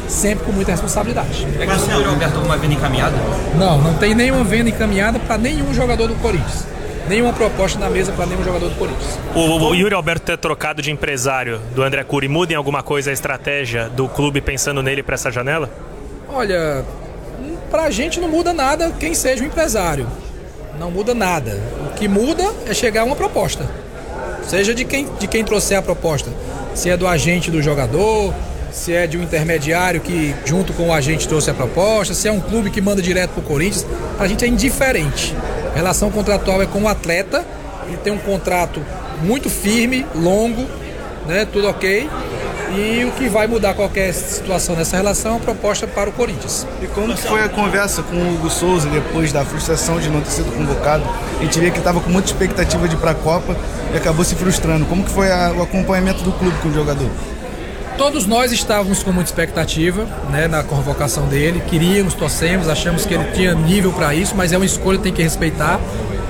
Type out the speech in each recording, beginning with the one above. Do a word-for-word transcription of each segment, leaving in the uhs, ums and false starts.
sempre com muita responsabilidade. É que o Yuri Alberto alguma venda encaminhada? Não, não tem nenhuma venda encaminhada para nenhum jogador do Corinthians. Nenhuma proposta na mesa para nenhum jogador do Corinthians. O, o Yuri Alberto ter trocado de empresário do André Curi muda em alguma coisa a estratégia do clube pensando nele para essa janela? Olha, pra gente não muda nada quem seja o empresário. Não muda nada. O que muda é chegar a uma proposta. Seja de quem, de quem trouxer a proposta. Se é do agente do jogador, se é de um intermediário que junto com o agente trouxe a proposta, se é um clube que manda direto pro Corinthians, a gente é indiferente. A relação contratual é com o atleta, ele tem um contrato muito firme, longo, né, tudo ok. E o que vai mudar qualquer situação nessa relação é a proposta para o Corinthians. E como que foi a conversa com o Hugo Souza depois da frustração de não ter sido convocado? A gente via que estava com muita expectativa de ir para a Copa e acabou se frustrando. Como que foi a, o acompanhamento do clube com o jogador? Todos nós estávamos com muita expectativa, né, na convocação dele. Queríamos, torcemos, achamos que ele tinha nível para isso, mas é uma escolha, tem que respeitar.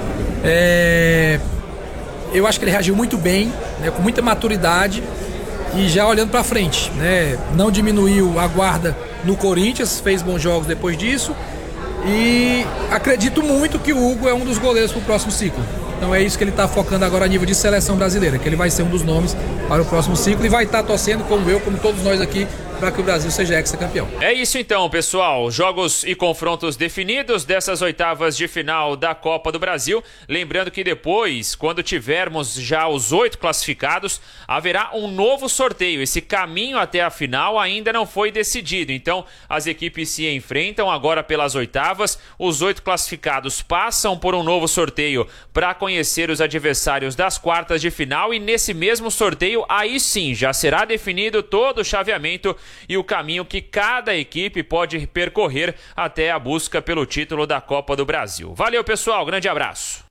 É... Eu acho que ele reagiu muito bem, né, com muita maturidade. E já olhando para frente, né? Não diminuiu a guarda no Corinthians, fez bons jogos depois disso. E acredito muito que o Hugo é um dos goleiros para o próximo ciclo. Então é isso que ele está focando agora a nível de seleção brasileira, que ele vai ser um dos nomes para o próximo ciclo e vai estar torcendo, como eu, como todos nós aqui, para que o Brasil seja hexacampeão. É isso então, pessoal. Jogos e confrontos definidos dessas oitavas de final da Copa do Brasil. Lembrando que depois, quando tivermos já os oito classificados, haverá um novo sorteio. Esse caminho até a final ainda não foi decidido. Então, as equipes se enfrentam agora pelas oitavas. Os oito classificados passam por um novo sorteio para conhecer os adversários das quartas de final. E nesse mesmo sorteio, aí sim, já será definido todo o chaveamento e o caminho que cada equipe pode percorrer até a busca pelo título da Copa do Brasil. Valeu, pessoal. Grande abraço.